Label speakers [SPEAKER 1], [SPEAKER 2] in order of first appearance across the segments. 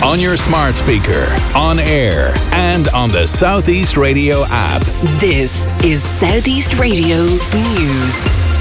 [SPEAKER 1] on your smart speaker, on air, and on the South East Radio app.
[SPEAKER 2] This is South East Radio News.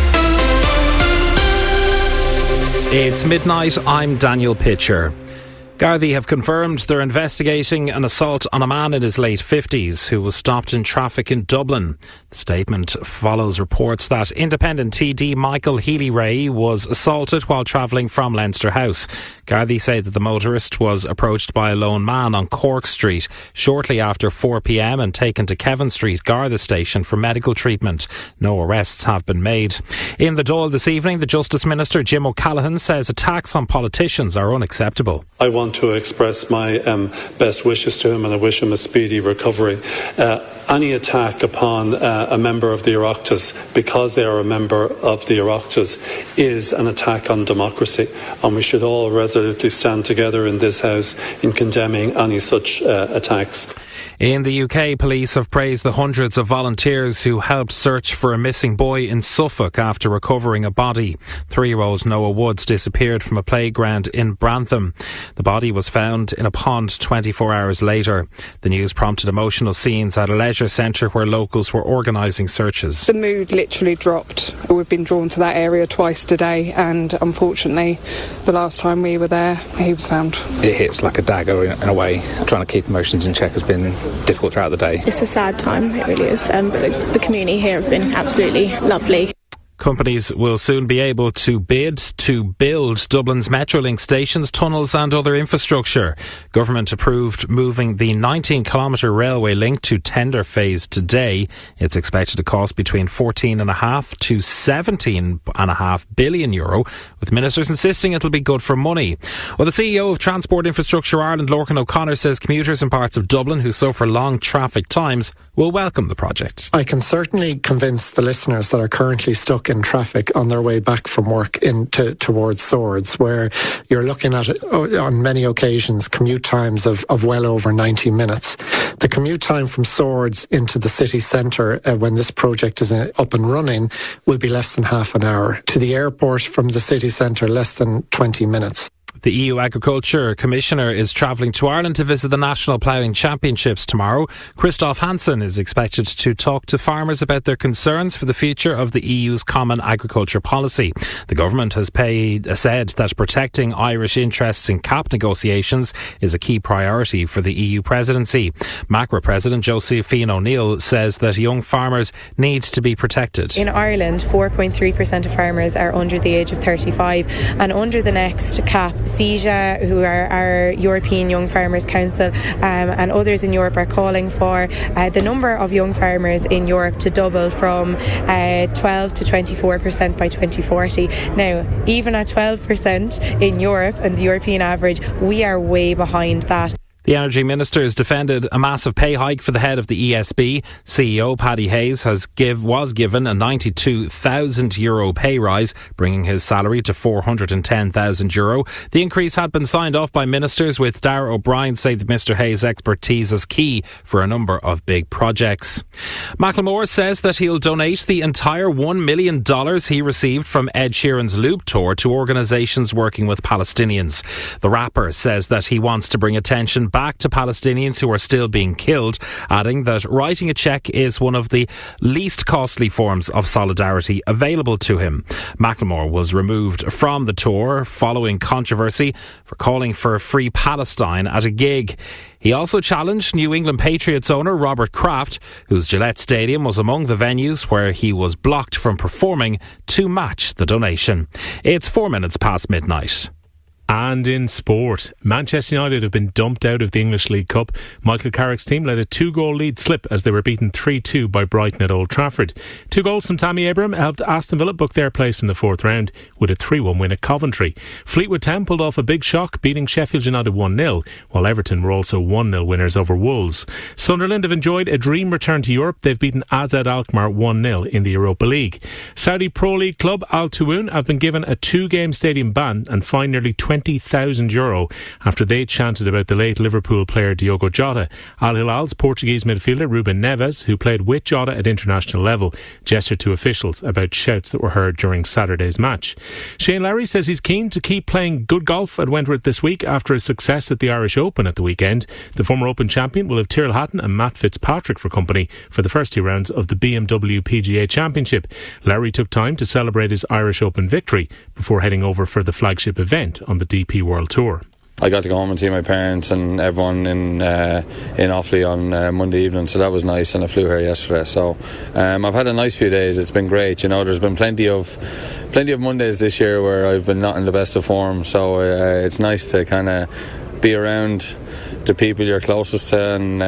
[SPEAKER 3] It's midnight. I'm Daniel Pitcher. Gardaí have confirmed they're investigating an assault on a man in his late 50s who was stopped in traffic in Dublin. The statement follows reports that independent TD Michael Healy-Rae was assaulted while travelling from Leinster House. Gardaí say that the motorist was approached by a lone man on Cork Street shortly after 4 p.m. and taken to Kevin Street Garda station for medical treatment. No arrests have been made. In the Dáil this evening, the Justice Minister Jim O'Callaghan says attacks on politicians are unacceptable.
[SPEAKER 4] I want to express my best wishes to him, and I wish him a speedy recovery. Any attack upon a member of the Oireachtas because they are a member of the Oireachtas is an attack on democracy, and we should all resolutely stand together in this House in condemning any such attacks.
[SPEAKER 3] In the UK, police have praised the hundreds of volunteers who helped search for a missing boy in Suffolk after recovering a body. 3-year-old Noah Woods disappeared from a playground in Brantham. The body was found in a pond 24 hours later. The news prompted emotional scenes at a leisure centre where locals were organising searches.
[SPEAKER 5] The mood literally dropped. We've been drawn to that area twice today, and unfortunately the last time we were there he was found.
[SPEAKER 6] It hits like a dagger in a way. Trying to keep emotions in check has been difficult throughout the day.
[SPEAKER 7] It's a sad time, it really is, but the community here have been absolutely lovely.
[SPEAKER 3] Companies will soon be able to bid to build Dublin's Metrolink stations, tunnels and other infrastructure. Government approved moving the 19-kilometre railway link to tender phase today. It's expected to cost between 14.5 to 17.5 billion euro, with ministers insisting it'll be good for money. Well, the CEO of Transport Infrastructure Ireland, Lorcan O'Connor, says commuters in parts of Dublin who suffer long traffic times will welcome the project.
[SPEAKER 8] I can certainly convince the listeners that are currently stuck in traffic on their way back from work towards Swords, where you're looking at, on many occasions, commute times of well over 90 minutes. The commute time from Swords into the city centre when this project is up and running will be less than half an hour. To the airport from the city centre, less than 20 minutes.
[SPEAKER 3] The EU Agriculture Commissioner is travelling to Ireland to visit the National Ploughing Championships tomorrow. Christoph Hansen is expected to talk to farmers about their concerns for the future of the EU's Common Agriculture Policy. The government has said that protecting Irish interests in CAP negotiations is a key priority for the EU presidency. MACRA President Josephine O'Neill says that young farmers need to be protected.
[SPEAKER 9] In Ireland, 4.3% of farmers are under the age of 35, and under the next CAP, CEJA, who are our European Young Farmers Council, and others in Europe are calling for the number of young farmers in Europe to double from 12 to 24% by 2040. Now, even at 12% in Europe and the European average, we are way behind that.
[SPEAKER 3] The Energy Minister has defended a massive pay hike for the head of the ESB. CEO Paddy Hayes was given a €92,000 pay rise, bringing his salary to €410,000. The increase had been signed off by ministers, with Darragh O'Brien saying that Mr Hayes' expertise is key for a number of big projects. Macklemore says that he'll donate the entire $1 million he received from Ed Sheeran's Loop Tour to organisations working with Palestinians. The rapper says that he wants to bring attention back to Palestinians who are still being killed, adding that writing a cheque is one of the least costly forms of solidarity available to him. Macklemore was removed from the tour following controversy for calling for a free Palestine at a gig. He also challenged New England Patriots owner Robert Kraft, whose Gillette Stadium was among the venues where he was blocked from performing, to match the donation. It's 4 minutes past midnight.
[SPEAKER 10] And in sport, Manchester United have been dumped out of the English League Cup. Michael Carrick's team let a 2-goal lead slip as they were beaten 3-2 by Brighton at Old Trafford. 2 goals from Tammy Abraham helped Aston Villa book their place in the 4th round with a 3-1 win at Coventry. Fleetwood Town pulled off a big shock, beating Sheffield United 1-0, while Everton were also 1-0 winners over Wolves. Sunderland have enjoyed a dream return to Europe. They've beaten AZ Alkmaar 1-0 in the Europa League. Saudi Pro League club Al Tawun have been given a 2-game stadium ban and fined nearly 20 €20,000 after they chanted about the late Liverpool player Diogo Jota. Al Hilal's Portuguese midfielder Ruben Neves, who played with Jota at international level, gestured to officials about shouts that were heard during Saturday's match. Shane Lowry says he's keen to keep playing good golf at Wentworth this week after his success at the Irish Open at the weekend. The former Open champion will have Tyrrell Hatton and Matt Fitzpatrick for company for the first 2 rounds of the BMW PGA Championship. Lowry took time to celebrate his Irish Open victory before heading over for the flagship event on the DP World Tour.
[SPEAKER 11] I got to go home and see my parents and everyone in Offaly on Monday evening, so that was nice, and I flew here yesterday. So I've had a nice few days. It's been great. You know, there's been plenty of Mondays this year where I've been not in the best of form, so it's nice to kind of be around the people you're closest to and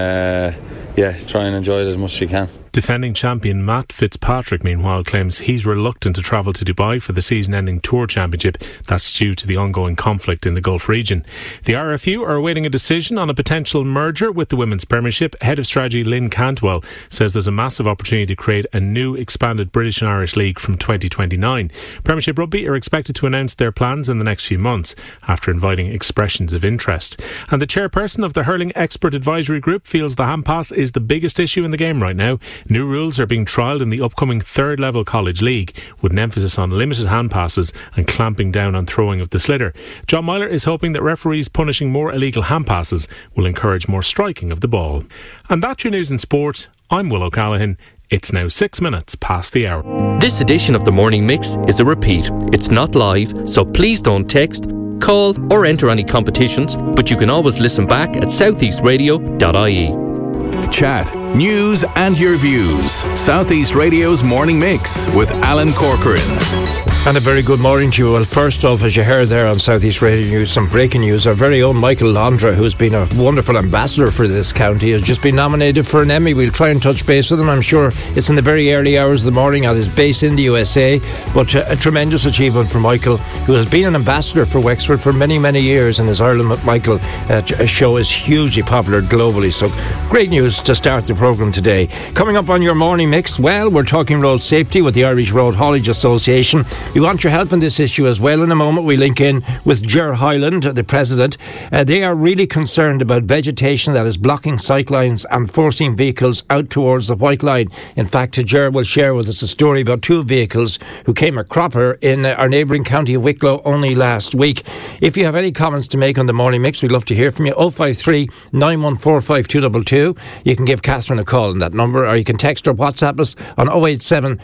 [SPEAKER 11] try and enjoy it as much as you can.
[SPEAKER 10] Defending champion Matt Fitzpatrick, meanwhile, claims he's reluctant to travel to Dubai for the season-ending Tour Championship. That's due to the ongoing conflict in the Gulf region. The RFU are awaiting a decision on a potential merger with the Women's Premiership. Head of Strategy Lynn Cantwell says there's a massive opportunity to create a new expanded British and Irish League from 2029. Premiership Rugby are expected to announce their plans in the next few months after inviting expressions of interest. And the chairperson of the Hurling Expert Advisory Group feels the hand pass is the biggest issue in the game right now. New rules are being trialled in the upcoming third-level college league, with an emphasis on limited hand passes and clamping down on throwing of the sliotar. John Myler is hoping that referees punishing more illegal hand passes will encourage more striking of the ball. And that's your news in sport. I'm Will O'Callaghan. It's now 6 minutes past the hour.
[SPEAKER 12] This edition of the Morning Mix is a repeat. It's not live, so please don't text, call or enter any competitions, but you can always listen back at southeastradio.ie.
[SPEAKER 1] Chat, news and your views. South East Radio's Morning Mix with Alan Corcoran.
[SPEAKER 13] And a very good morning to you. Well, first off, as you heard there on South East Radio News, some breaking news. Our very own Michael Londra, who's been a wonderful ambassador for this county, has just been nominated for an Emmy. We'll try and touch base with him. I'm sure it's in the very early hours of the morning at his base in the USA. But a tremendous achievement for Michael, who has been an ambassador for Wexford for many, many years. And his Ireland with Michael show is hugely popular globally. So great news to start the programme today. Coming up on your morning mix, well, we're talking road safety with the Irish Road Haulage Association. We want your help on this issue as well. In a moment we link in with Ger Hyland, the president. They are really concerned about vegetation that is blocking sightlines and forcing vehicles out towards the white line. In fact, Ger will share with us a story about 2 vehicles who came a cropper in our neighbouring county of Wicklow only last week. If you have any comments to make on the morning mix, we'd love to hear from you. 053 914 5222. You can give Catherine a call on that number, or you can text or WhatsApp us on 087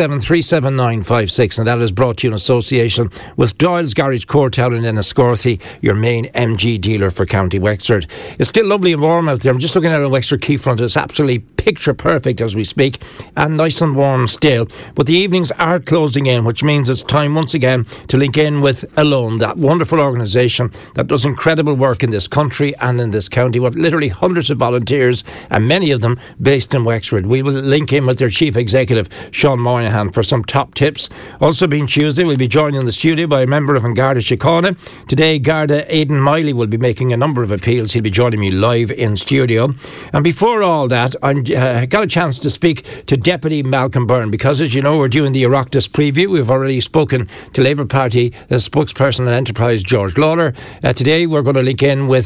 [SPEAKER 13] 3737 956, and that is brought to you in association with Doyle's Garage Courtown in Enniscorthy, your main MG dealer for County Wexford. It's still lovely and warm out there. I'm just looking at a Wexford Quayfront. It's absolutely picture perfect as we speak, and nice and warm still. But the evenings are closing in, which means it's time once again to link in with Alone, that wonderful organisation that does incredible work in this country and in this county, with literally hundreds of volunteers, and many of them based in Wexford. We will link in with their chief executive, Sean Moynihan, for some top tips. Also being Tuesday, we'll be joined in the studio by a member of Garda Síochána. Today, Garda Aidan Miley will be making a number of appeals. He'll be joining me live in studio. And before all that, I got a chance to speak to Deputy Malcolm Byrne, because, as you know, we're doing the Oireachtas preview. We've already spoken to Labour Party spokesperson and Enterprise, George Lawler. Today, we're going to link in with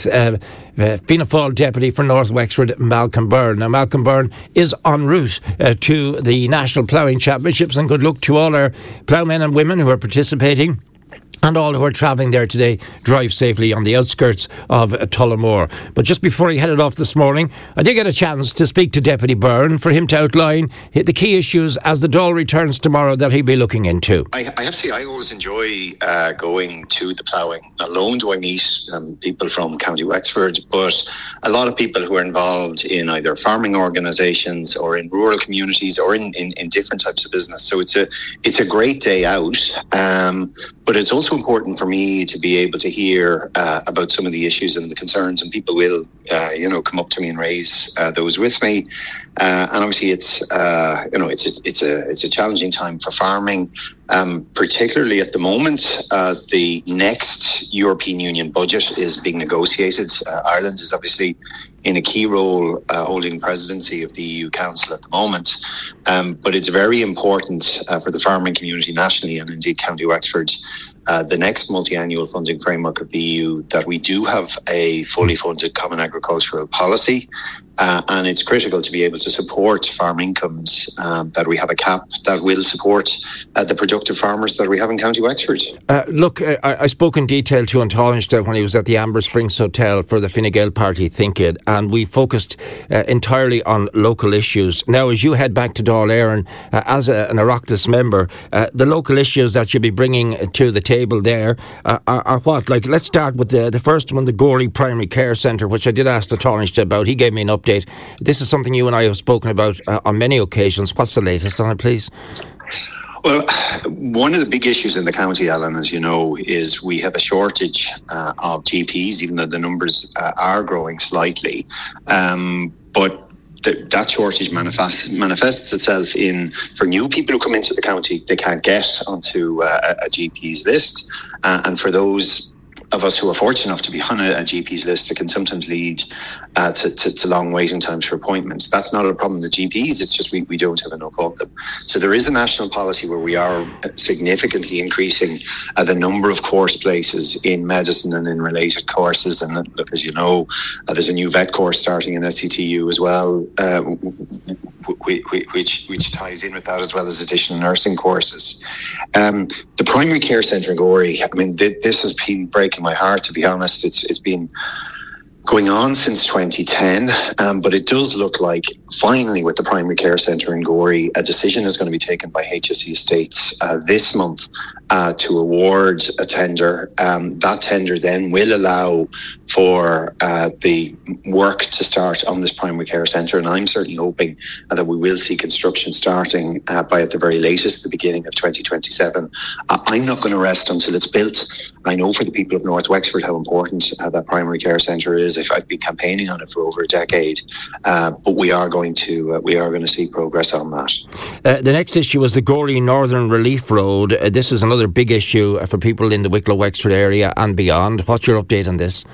[SPEAKER 13] Fianna Fáil Deputy for North Wexford, Malcolm Byrne. Now, Malcolm Byrne is en route to the National Ploughing Championships, and good luck to all our ploughmen and women who are participating. And all who are travelling there today, drive safely on the outskirts of Tullamore. But just before he headed off this morning, I did get a chance to speak to Deputy Byrne for him to outline the key issues as the Dáil returns tomorrow that he'll be looking into.
[SPEAKER 14] I have to say, I always enjoy going to the ploughing. Not alone do I meet people from County Wexford, but a lot of people who are involved in either farming organisations or in rural communities or in different types of business. So it's a great day out, but it's also important for me to be able to hear about some of the issues and the concerns, and people will, come up to me and raise those with me. And obviously, it's a challenging time for farming, particularly at the moment. The next European Union budget is being negotiated. Ireland is obviously in a key role holding presidency of the EU Council at the moment. But it's very important for the farming community nationally, and indeed County Wexford, the next multi-annual funding framework of the EU that we do have a fully funded common agricultural policy. And it's critical to be able to support farm incomes, that we have a cap that will support the productive farmers that we have in County Wexford.
[SPEAKER 13] Look, I spoke in detail to Antálinste when he was at the Amber Springs Hotel for the Fine Gael party Think It, and we focused entirely on local issues. Now, as you head back to Dáil Éireann as an Oireachtas member, the local issues that you'll be bringing to the table there are what? Like, let's start with the first one, the Gorey Primary Care Centre, which I did ask the Antálinste about. He gave me an update. This is something you and I have spoken about on many occasions. What's the latest on it, please?
[SPEAKER 14] Well, one of the big issues in the county, Alan, as you know, is we have a shortage of GPs, even though the numbers are growing slightly. But that shortage manifests itself in, for new people who come into the county, they can't get onto a GP's list. And for those of us who are fortunate enough to be on a GP's list, it can sometimes lead to long waiting times for appointments. That's not a problem with GPs, it's just we don't have enough of them. So there is a national policy where we are significantly increasing the number of course places in medicine and in related courses. And look, as you know, there's a new vet course starting in SCTU as well, which ties in with that, as well as additional nursing courses. The primary care centre in Gorey, I mean, this has been breaking my heart, to be honest. It's been going on since 2010, but it does look like finally with the primary care centre in Gorey, a decision is going to be taken by HSE Estates this month to award a tender. That tender then will allow for the work to start on this primary care centre, and I'm certainly hoping that we will see construction starting by at the very latest the beginning of 2027. I'm not going to rest until it's built. I know for the people of North Wexford how important that primary care centre is. I've been campaigning on it for over a decade, but we are going to see progress on that. The
[SPEAKER 13] next issue was the Gorey Northern Relief Road. This is another big issue for people in the Wicklow Wexford area and beyond. What's your update on this?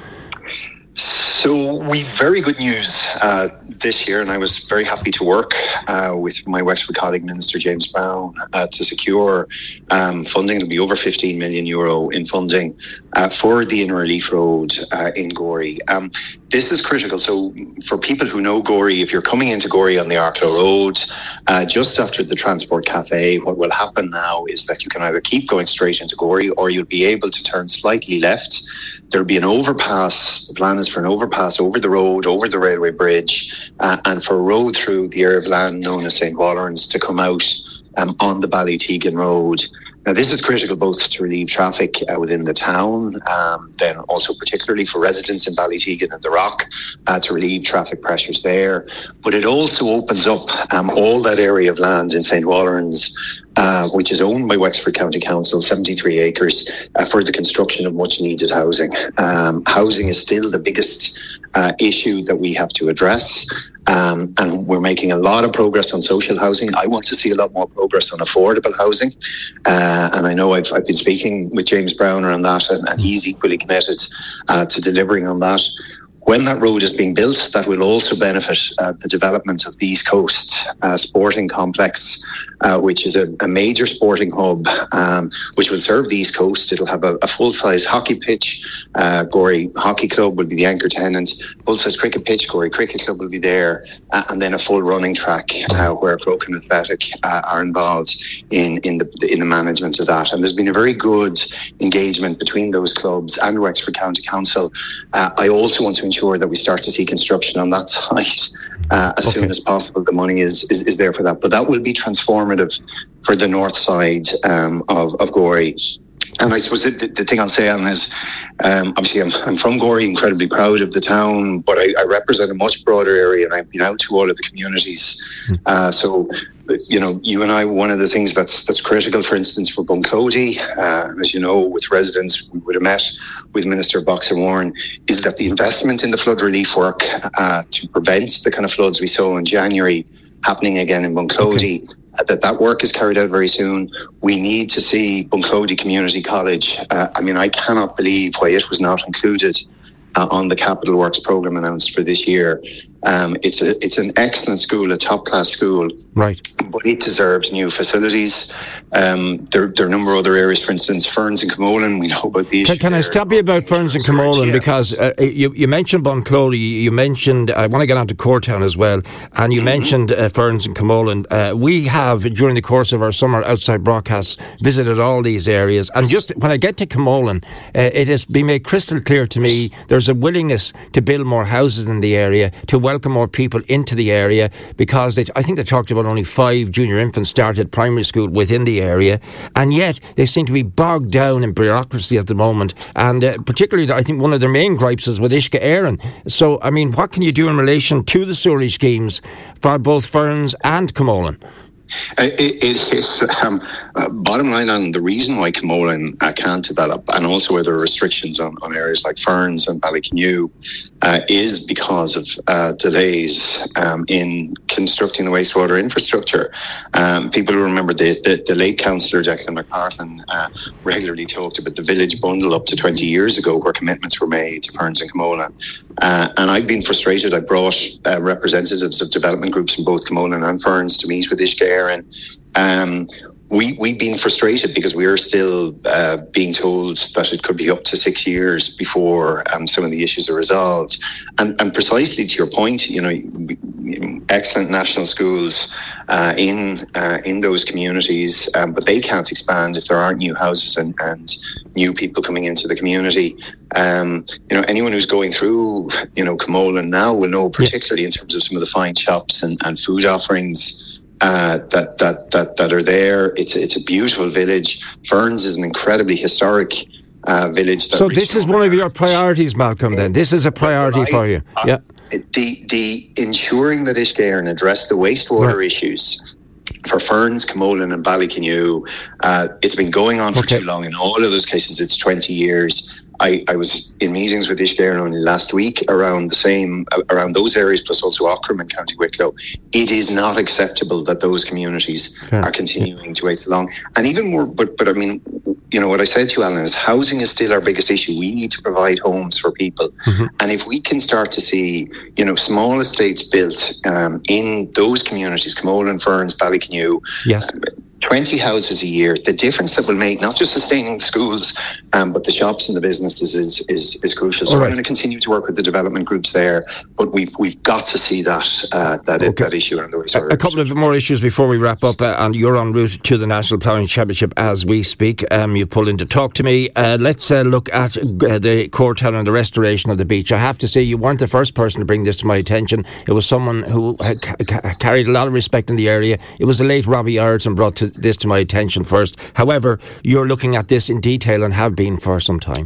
[SPEAKER 14] So very good news this year, and I was very happy to work with my Wexford colleague, Minister James Brown, to secure funding. It'll be over €15 million in funding for the Inner Relief Road in Gorey. This is critical. So for people who know Gorey, if you're coming into Gorey on the Arklow Road, just after the Transport Cafe, what will happen now is that you can either keep going straight into Gorey or you'll be able to turn slightly left. There'll be an overpass. The plan is for an overpass over the road, over the railway bridge, and for a road through the area of land known as St. Wallerns to come out on the Ballytegan Road. Now, this is critical both to relieve traffic within the town, then also particularly for residents in Ballytegan and the Rock to relieve traffic pressures there. But it also opens up all that area of land in St. Wallerns, which is owned by Wexford County Council, 73 acres, for the construction of much needed housing. Housing is still the biggest issue that we have to address. And we're making a lot of progress on social housing. I want to see a lot more progress on affordable housing. And I know I've been speaking with James Brown around that, and he's equally committed to delivering on that. When that road is being built, that will also benefit the development of the East Coast Sporting Complex, which is a major sporting hub, which will serve the East Coast. It'll have a full-size hockey pitch. Gorey Hockey Club will be the anchor tenant. Full-size cricket pitch, Gorey Cricket Club will be there, and then a full running track where Croken Athletic are involved in the management of that. And there's been a very good engagement between those clubs and Wexford County Council. I also want to ensure that we start to see construction on that site as soon as possible. The money is there for that, but that will be transformative for the north side of Gorey. And I suppose the thing I'll say, Alan, is obviously I'm from Gorey, incredibly proud of the town, but I represent a much broader area, and I've been out to all of the communities. So, you know, you and I, one of the things that's critical, for instance, for Bunclody, as you know, with residents, we would have met with Minister Boxer Warren, is that the investment in the flood relief work to prevent the kind of floods we saw in January happening again in Bunclody, that work is carried out very soon. We need to see Bunclody Community College. I mean, I cannot believe why it was not included on the Capital Works programme announced for this year. It's an excellent school, a top-class school.
[SPEAKER 13] Right.
[SPEAKER 14] But it deserves new facilities. There are a number of other areas, for instance, Ferns and Camolan, we know about the issue.
[SPEAKER 13] Can I stop you about Ferns and Camolan? Because you mentioned Bunclody, you mentioned, I want to get on to Courtown as well, and you mentioned Ferns and Camolan. We have, during the course of our summer outside broadcasts, visited all these areas. And just when I get to Camolan, it has been made crystal clear to me there's a willingness to build more houses in the area, to welcome more people into the area, because I think they talked about only 5 junior infants started primary school within the area, and yet they seem to be bogged down in bureaucracy at the moment, and particularly I think one of their main gripes is with Uisce Éireann. So, I mean, what can you do in relation to the sewerage schemes for both Ferns and Camolan?
[SPEAKER 14] It is bottom line on the reason why Camolan can't develop, and also where there are restrictions on areas like Ferns and Ballycanoe, is because of delays in constructing the wastewater infrastructure. People remember the late councillor Declan McPartlin regularly talked about the village bundle up to 20 years ago, where commitments were made to Ferns and Camolan. And I've been frustrated. I brought representatives of development groups in both Camolan and Ferns to meet with Uisce Éireann. We've been frustrated because we are still being told that it could be up to 6 years before some of the issues are resolved. And precisely to your point, excellent national schools in those communities, but they can't expand if there aren't new houses and new people coming into the community. Anyone who's going through, Camolan now will know, particularly in terms of some of the fine shops and food offerings that are there. It's a beautiful village. Ferns is an incredibly historic village.
[SPEAKER 13] So this is one of your priorities, Malcolm, then? This is a priority for you? Yeah.
[SPEAKER 14] The ensuring that Uisce Éireann address the wastewater issues for Ferns, Camolan and Ballycanoe, it's been going on for too long. In all of those cases, it's 20 years. I was in meetings with Uisce Éireann only last week around those areas, plus also Aughrim and County Wicklow. It is not acceptable that those communities are continuing to wait so long. And even more, but I mean, what I said to you, Alan, is housing is still our biggest issue. We need to provide homes for people. And if we can start to see, small estates built in those communities, Camolan, Ferns, Ballycanoe, 20 houses a year, the difference that will make, not just sustaining the schools, but the shops and the businesses is crucial. So we're going to continue to work with the development groups there, but we've got to see that issue on the way.
[SPEAKER 13] A couple of more issues before we wrap up, and you're en route to the National Ploughing Championship as we speak. You've pulled in to talk to me. Let's look at the Courtown and the restoration of the beach. I have to say, you weren't the first person to bring this to my attention. It was someone who carried a lot of respect in the area. It was the late Robbie Ireton brought this to my attention first. However, you're looking at this in detail and have been for some time.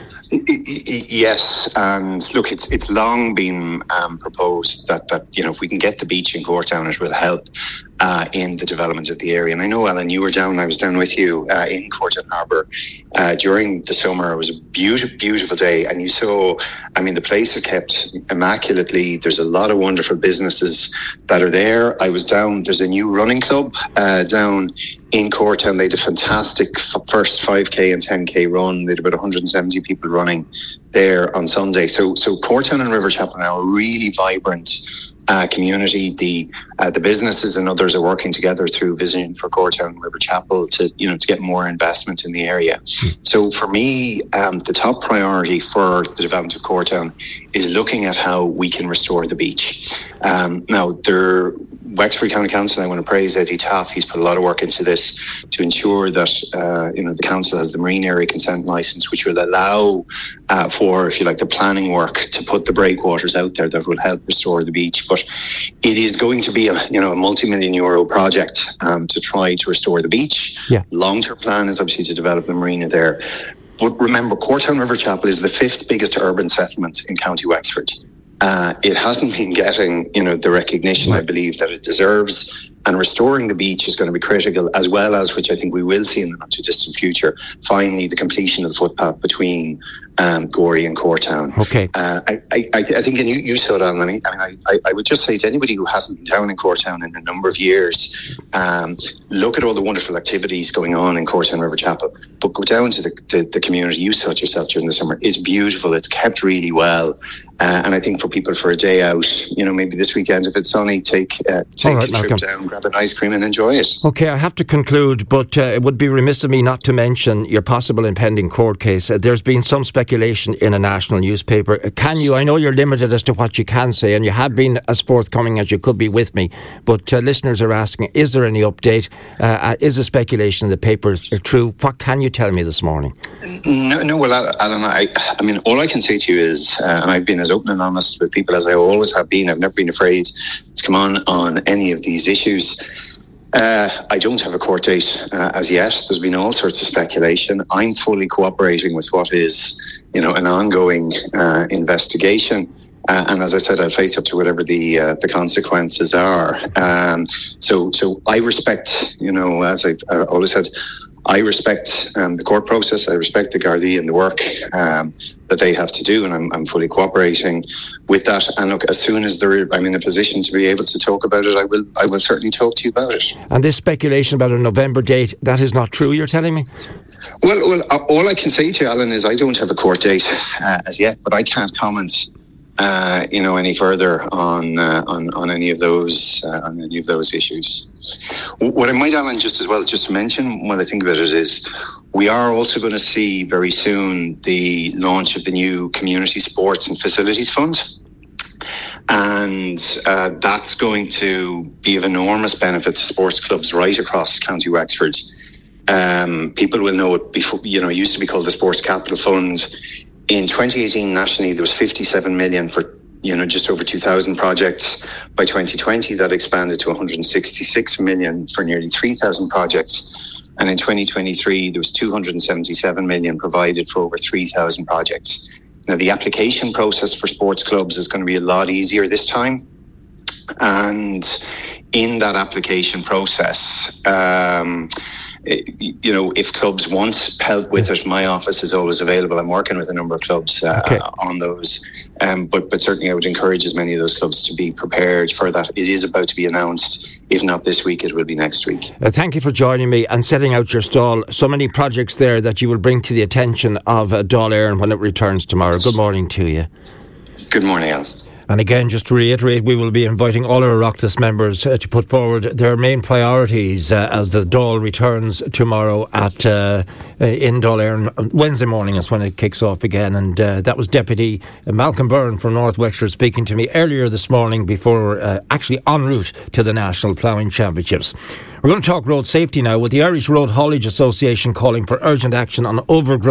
[SPEAKER 14] Yes, and look, it's long been proposed that if we can get the beach in Courtown, it will help in the development of the area. And I know, Alan, you were down, I was down with you in Courtown Harbour during the summer. It was a beautiful day, and you saw, the place is kept immaculately. There's a lot of wonderful businesses that are there. I was down, there's a new running club down in Courtown. They had a fantastic first 5k and 10k run. They had about 170 people running there on Sunday. So Courtown and Riverchapel now are a really vibrant community. The businesses and others are working together through Vision for Courtown and Riverchapel to get more investment in the area. So for me, the top priority for the development of Courtown is looking at how we can restore the beach. Now, Wexford County Council, I want to praise Eddie Taff. He's put a lot of work into this to ensure that the council has the marine area consent licence, which will allow for, if you like, the planning work to put the breakwaters out there that will help restore the beach. But it is going to be a multi-million euro project to try to restore the beach. Long-term plan is obviously to develop the marina there. But remember, Courtown Riverchapel is the 5th biggest urban settlement in County Wexford. It hasn't been getting, the recognition I believe that it deserves. And restoring the beach is going to be critical, as well as, which I think we will see in the not too distant future, finally the completion of the footpath between Gorey and Courtown.
[SPEAKER 13] Okay.
[SPEAKER 14] I think, and you saw that, and I would just say to anybody who hasn't been down in Courtown in a number of years, look at all the wonderful activities going on in Courtown River Chapel, but go down to the community. You saw it yourself during the summer. It's beautiful. It's kept really well. And I think for people for a day out, maybe this weekend, if it's sunny, take a trip down, grab an ice cream and enjoy it.
[SPEAKER 13] Okay, I have to conclude, but it would be remiss of me not to mention your possible impending court case. There's been some speculation in a national newspaper. I know you're limited as to what you can say, and you have been as forthcoming as you could be with me, but listeners are asking, is there any update? Is the speculation in the paper true? What can you tell me this morning?
[SPEAKER 14] No, well, Alan, I mean, all I can say to you is, and I've been as open and honest with people as I always have been. I've never been afraid to come on any of these issues. I don't have a court date as yet. There's been all sorts of speculation. I'm fully cooperating with what is, an ongoing investigation. And as I said, I'll face up to whatever the consequences are. So I respect, as I've always said, I respect the court process. I respect the Gardaí and the work that they have to do, and I'm fully cooperating with that. And look, as soon as I'm in a position to be able to talk about it, I will certainly talk to you about it.
[SPEAKER 13] And this speculation about a November date, that is not true, you're telling me?
[SPEAKER 14] Well, all I can say to you, Alan, is I don't have a court date as yet, but I can't comment any further on any of those issues. What I might, Alan, just to mention, when I think about it, is we are also going to see very soon the launch of the new Community Sports and Facilities Fund. And that's going to be of enormous benefit to sports clubs right across County Wexford. People will know it before, it used to be called the Sports Capital Fund. In 2018, nationally, there was 57 million for just over 2,000 projects. By 2020, that expanded to 166 million for nearly 3,000 projects. And in 2023, there was 277 million provided for over 3,000 projects. Now, the application process for sports clubs is going to be a lot easier this time. And in that application process, if clubs want help with it, my office is always available. I'm working with a number of clubs on those. But certainly I would encourage as many of those clubs to be prepared for that. It is about to be announced. If not this week, it will be next week.
[SPEAKER 13] Thank you for joining me and setting out your stall. So many projects there that you will bring to the attention of Dáil Éireann when it returns tomorrow. Good morning to you.
[SPEAKER 14] Good morning, Alan.
[SPEAKER 13] And again, just to reiterate, we will be inviting all our Oireachtas members to put forward their main priorities as the Dáil returns tomorrow in Dáil Éireann. Wednesday morning is when it kicks off again. And that was Deputy Malcolm Byrne from North Wexford speaking to me earlier this morning before actually en route to the National Ploughing Championships. We're going to talk road safety now, with the Irish Road Haulage Association calling for urgent action on overgrown